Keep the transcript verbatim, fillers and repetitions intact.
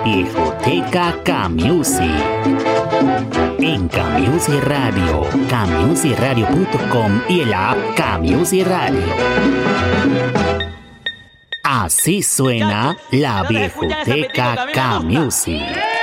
Viejoteca K-Music. En K-Music Radio, K Music Radio punto com y el app K-Music Radio. Así suena la Viejoteca K-Music.